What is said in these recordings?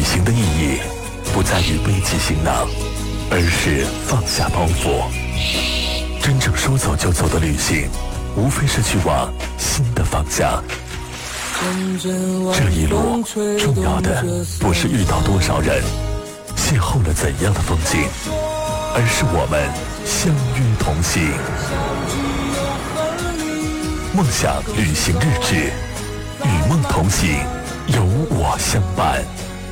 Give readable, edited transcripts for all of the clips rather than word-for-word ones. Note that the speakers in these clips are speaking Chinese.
行的意义不在于背起行囊，而是放下包袱。真正说走就走的旅行，无非是去往新的方向。这一路重要的不是遇到多少人，邂逅了怎样的风景，而是我们相约同行。梦想旅行日志，与梦同行，有我相伴。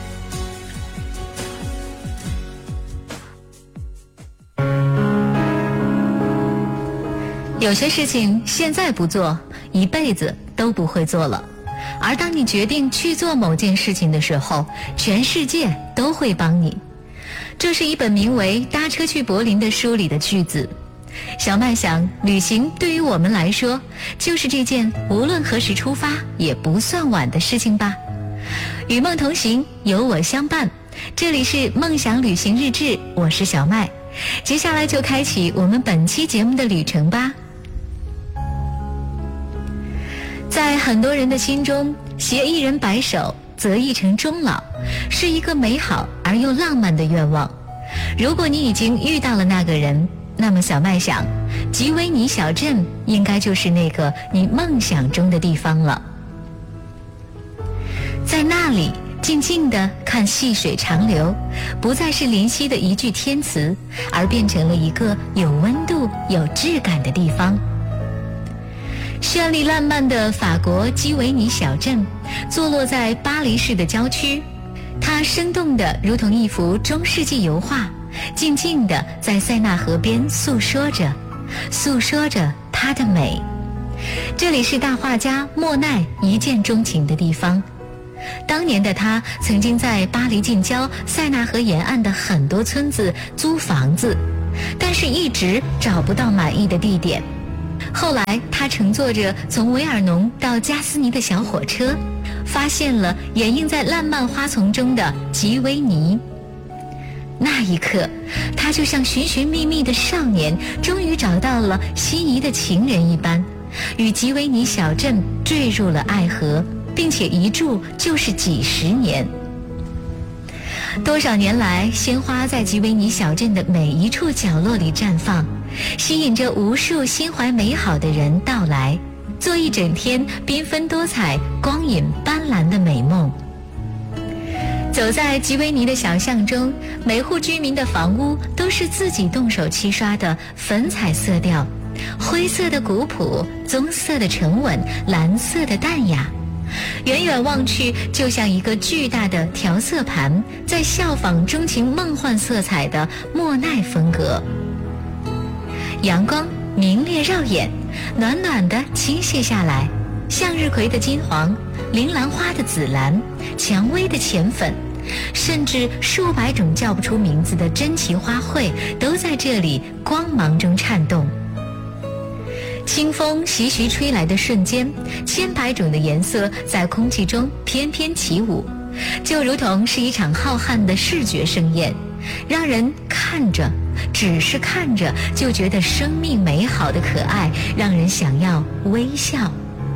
有些事情现在不做，一辈子都不会做了。而当你决定去做某件事情的时候，全世界都会帮你。这是一本名为《搭车去柏林》的书里的句子。小麦想，旅行对于我们来说，就是这件无论何时出发也不算晚的事情吧。与梦同行，有我相伴。这里是梦想旅行日志，我是小麦。接下来就开启我们本期节目的旅程吧。在很多人的心中，携一人白首，则一城终老，是一个美好而又浪漫的愿望。如果你已经遇到了那个人，那么小麦想，吉维尼小镇应该就是那个你梦想中的地方了。在那里静静地看细水长流，不再是林夕的一句天词，而变成了一个有温度有质感的地方。绚丽烂漫的法国基维尼小镇坐落在巴黎市的郊区，它生动的如同一幅中世纪油画，静静地在塞纳河边诉说着它的美。这里是大画家莫奈一见钟情的地方。当年的他曾经在巴黎近郊塞纳河沿岸的很多村子租房子，但是一直找不到满意的地点。后来他乘坐着从维尔农到加斯尼的小火车，发现了掩映在烂漫花丛中的吉维尼。那一刻，他就像寻寻觅觅的少年，终于找到了心仪的情人一般，与吉维尼小镇坠入了爱河，并且一住就是几十年。多少年来，鲜花在吉维尼小镇的每一处角落里绽放，吸引着无数心怀美好的人到来，做一整天缤纷多彩、光影斑斓的美梦。走在吉维尼的小巷中，每户居民的房屋都是自己动手漆刷的粉彩色调，灰色的古朴，棕色的沉稳，蓝色的淡雅。远远望去，就像一个巨大的调色盘，在效仿钟情梦幻色彩的莫奈风格。阳光明烈耀眼，暖暖地倾泻下来，向日葵的金黄，铃兰花的紫蓝，蔷薇的浅粉，甚至数百种叫不出名字的珍奇花卉都在这里光芒中颤动。清风徐徐吹来的瞬间，千百种的颜色在空气中翩翩起舞，就如同是一场浩瀚的视觉盛宴，让人看着，只是看着就觉得生命美好的可爱，让人想要微笑。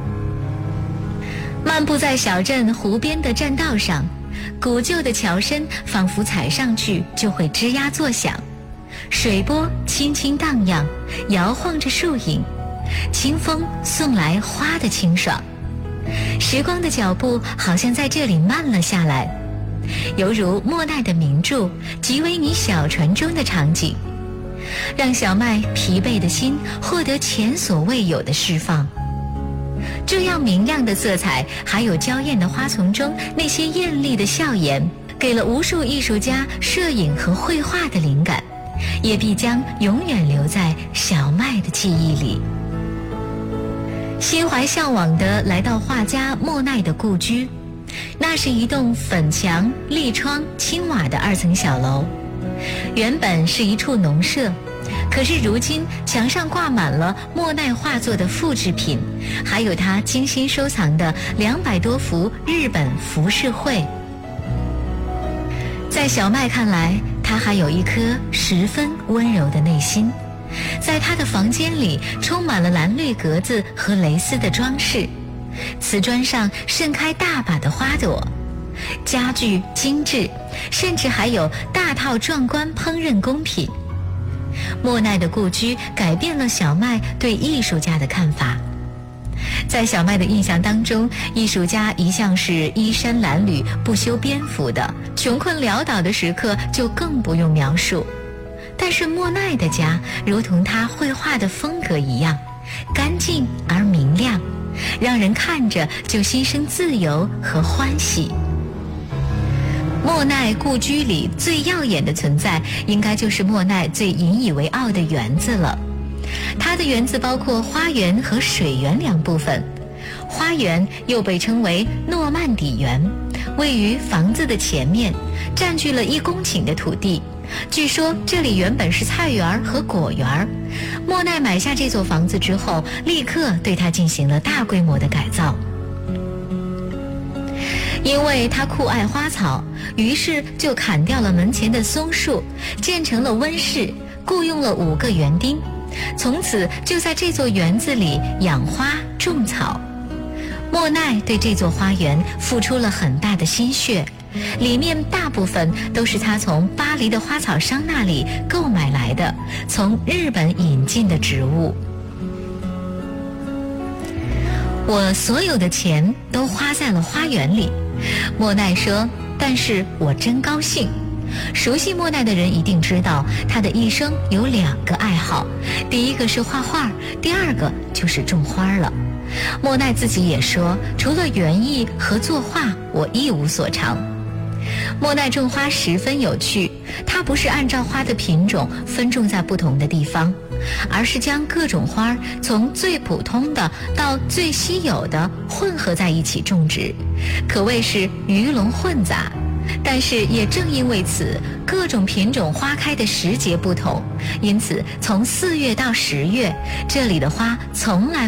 漫步在小镇湖边的栈道上，古旧的桥身仿佛踩上去就会吱呀作响，水波轻轻荡漾，摇晃着树影，清风送来花的清爽。时光的脚步好像在这里慢了下来，犹如莫奈的名著《吉维尼小船》中的场景，让小麦疲惫的心获得前所未有的释放。这样明亮的色彩，还有娇艳的花丛中那些艳丽的笑颜，给了无数艺术家摄影和绘画的灵感，也必将永远留在小麦的记忆里。心怀向往地来到画家莫奈的故居，那是一栋粉墙、立窗、青瓦的2层小楼，原本是一处农舍，可是如今墙上挂满了莫奈画作的复制品，还有他精心收藏的200多幅日本浮世绘。在小麦看来，他还有一颗十分温柔的内心，在他的房间里充满了蓝绿格子和蕾丝的装饰，瓷砖上盛开大把的花朵， 家具精致，甚至还有大套壮观烹饪贡品。莫奈的故居改变了小麦对艺术家的看法。在小麦的印象当中，艺术家一向是衣衫褴褛、不修边幅的，穷困潦倒的时刻就更不用描述。但是莫奈的家如同他绘画的风格一样，干净而明亮，让人看着就心生自由和欢喜。莫奈故居里最耀眼的存在，应该就是莫奈最引以为傲的园子了。它的园子包括花园和水园两部分。花园又被称为诺曼底园，位于房子的前面，占据了1公顷的土地。据说这里原本是菜园和果园。莫奈买下这座房子之后，立刻对它进行了大规模的改造。因为他酷爱花草，于是就砍掉了门前的松树，建成了温室，雇佣了5个园丁，从此就在这座园子里养花种草。莫奈对这座花园付出了很大的心血，里面大部分都是他从巴黎的花草商那里购买来的，从日本引进的植物。我所有的钱都花在了花园里，莫奈说，但是我真高兴。熟悉莫奈的人一定知道，他的一生有2个爱好，第一个是画画，第2个就是种花了。莫奈自己也说，除了园艺和作画，我一无所长。莫奈种花十分有趣，他不是按照花的品种分种在不同的地方，而是将各种花从最普通的到最稀有的混合在一起种植，可谓是鱼龙混杂。但是也正因为此，各种品种花开的时节不同，因此从4月到10月，这里的花从来